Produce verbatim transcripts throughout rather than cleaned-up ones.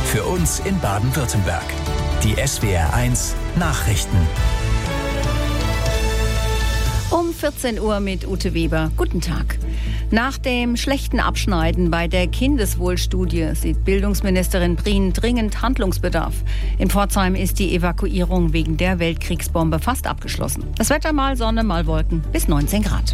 Für uns in Baden-Württemberg. Die S W R eins Nachrichten. Um vierzehn Uhr mit Ute Weber. Guten Tag. Nach dem schlechten Abschneiden bei der Kindeswohlstudie sieht Bildungsministerin Prien dringend Handlungsbedarf. In Pforzheim ist die Evakuierung wegen der Weltkriegsbombe fast abgeschlossen. Das Wetter mal Sonne, mal Wolken bis neunzehn Grad.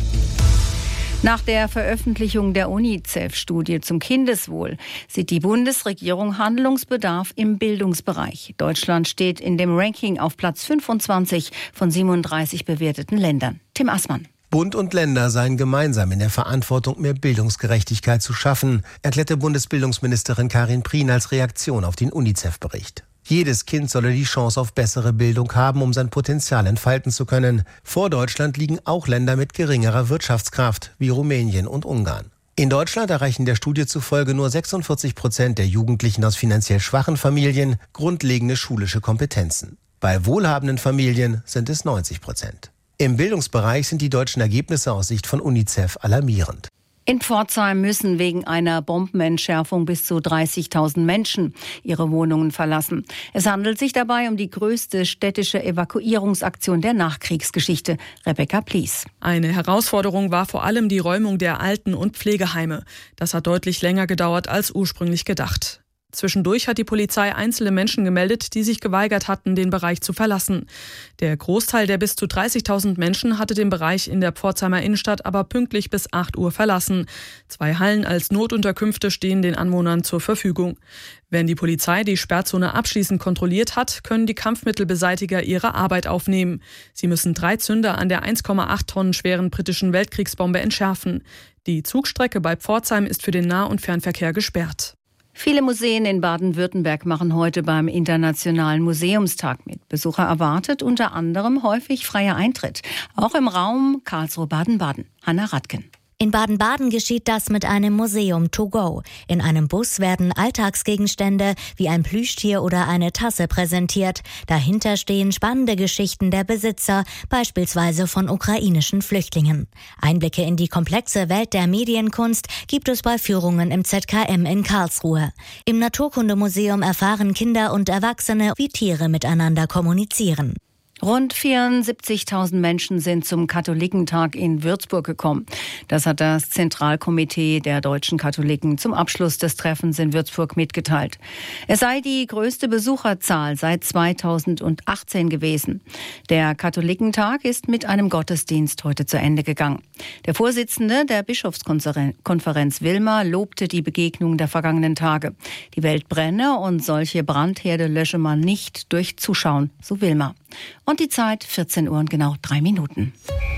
Nach der Veröffentlichung der UNICEF-Studie zum Kindeswohl sieht die Bundesregierung Handlungsbedarf im Bildungsbereich. Deutschland steht in dem Ranking auf Platz fünfundzwanzig von siebenunddreißig bewerteten Ländern. Tim Assmann. Bund und Länder seien gemeinsam in der Verantwortung, mehr Bildungsgerechtigkeit zu schaffen, erklärte Bundesbildungsministerin Karin Prien als Reaktion auf den UNICEF-Bericht. Jedes Kind solle die Chance auf bessere Bildung haben, um sein Potenzial entfalten zu können. Vor Deutschland liegen auch Länder mit geringerer Wirtschaftskraft, wie Rumänien und Ungarn. In Deutschland erreichen der Studie zufolge nur sechsundvierzig Prozent der Jugendlichen aus finanziell schwachen Familien grundlegende schulische Kompetenzen. Bei wohlhabenden Familien sind es neunzig Prozent. Im Bildungsbereich sind die deutschen Ergebnisse aus Sicht von UNICEF alarmierend. In Pforzheim müssen wegen einer Bombenentschärfung bis zu dreißigtausend Menschen ihre Wohnungen verlassen. Es handelt sich dabei um die größte städtische Evakuierungsaktion der Nachkriegsgeschichte. Rebecca Plies. Eine Herausforderung war vor allem die Räumung der Alten- und Pflegeheime. Das hat deutlich länger gedauert als ursprünglich gedacht. Zwischendurch hat die Polizei einzelne Menschen gemeldet, die sich geweigert hatten, den Bereich zu verlassen. Der Großteil der bis zu dreißigtausend Menschen hatte den Bereich in der Pforzheimer Innenstadt aber pünktlich bis acht Uhr verlassen. Zwei Hallen als Notunterkünfte stehen den Anwohnern zur Verfügung. Wenn die Polizei die Sperrzone abschließend kontrolliert hat, können die Kampfmittelbeseitiger ihre Arbeit aufnehmen. Sie müssen drei Zünder an der eins Komma acht Tonnen schweren britischen Weltkriegsbombe entschärfen. Die Zugstrecke bei Pforzheim ist für den Nah- und Fernverkehr gesperrt. Viele Museen in Baden-Württemberg machen heute beim Internationalen Museumstag mit. Besucher erwartet unter anderem häufig freier Eintritt. Auch im Raum Karlsruhe-Baden-Baden. Hanna Radken. In Baden-Baden geschieht das mit einem Museum to go. In einem Bus werden Alltagsgegenstände wie ein Plüschtier oder eine Tasse präsentiert. Dahinter stehen spannende Geschichten der Besitzer, beispielsweise von ukrainischen Flüchtlingen. Einblicke in die komplexe Welt der Medienkunst gibt es bei Führungen im Z K M in Karlsruhe. Im Naturkundemuseum erfahren Kinder und Erwachsene, wie Tiere miteinander kommunizieren. Rund vierundsiebzigtausend Menschen sind zum Katholikentag in Würzburg gekommen. Das hat das Zentralkomitee der deutschen Katholiken zum Abschluss des Treffens in Würzburg mitgeteilt. Es sei die größte Besucherzahl seit zweitausendachtzehn gewesen. Der Katholikentag ist mit einem Gottesdienst heute zu Ende gegangen. Der Vorsitzende der Bischofskonferenz Wilmer lobte die Begegnung der vergangenen Tage. Die Welt brenne und solche Brandherde lösche man nicht durch Zuschauen, so Wilmer. Und die Zeit vierzehn Uhr und genau drei Minuten.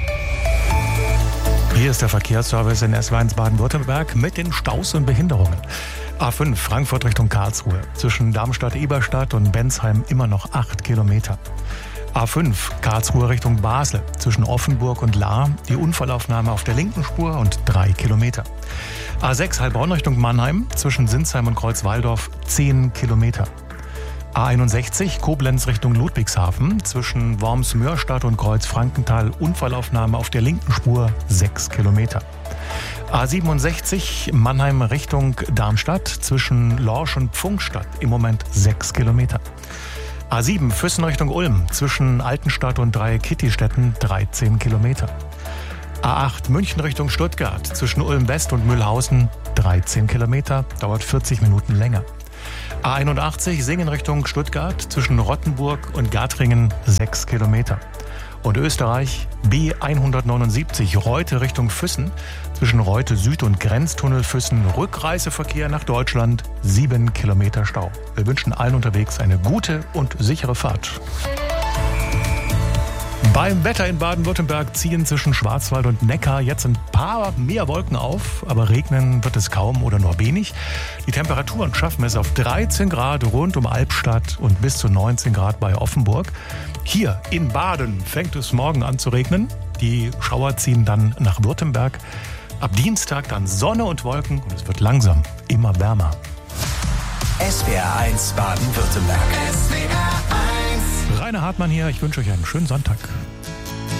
Hier ist der Verkehrsservice in S W R eins Baden-Württemberg mit den Staus und Behinderungen. A fünf Frankfurt Richtung Karlsruhe. Zwischen Darmstadt-Eberstadt und Bensheim immer noch acht Kilometer. A fünf Karlsruhe Richtung Basel. Zwischen Offenburg und Lahr die Unfallaufnahme auf der linken Spur und drei Kilometer. A sechs Heilbronn Richtung Mannheim. Zwischen Sinsheim und Kreuzwaldorf zehn Kilometer. A einundsechzig Koblenz Richtung Ludwigshafen, zwischen Worms-Mörstadt und Kreuz-Frankenthal Unfallaufnahme auf der linken Spur sechs Kilometer. A siebenundsechzig Mannheim Richtung Darmstadt, zwischen Lorsch und Pfungstadt im Moment sechs Kilometer. A sieben Füssen Richtung Ulm, zwischen Altenstadt und Dreieck-Kittistetten dreizehn Kilometer. A acht München Richtung Stuttgart, zwischen Ulm-West und Mühlhausen dreizehn Kilometer, dauert vierzig Minuten länger. A einundachtzig Singen Richtung Stuttgart, zwischen Rottenburg und Gartringen sechs Kilometer. Und Österreich B hundertneunundsiebzig Reute Richtung Füssen, zwischen Reute Süd und Grenztunnel Füssen Rückreiseverkehr nach Deutschland sieben Kilometer Stau. Wir wünschen allen unterwegs eine gute und sichere Fahrt. Beim Wetter in Baden-Württemberg ziehen zwischen Schwarzwald und Neckar jetzt ein paar mehr Wolken auf, aber regnen wird es kaum oder nur wenig. Die Temperaturen schaffen es auf dreizehn Grad rund um Albstadt und bis zu neunzehn Grad bei Offenburg. Hier in Baden fängt es morgen an zu regnen. Die Schauer ziehen dann nach Württemberg. Ab Dienstag dann Sonne und Wolken und es wird langsam immer wärmer. S W R eins Baden-Württemberg. Rainer Hartmann hier, ich wünsche euch einen schönen Sonntag.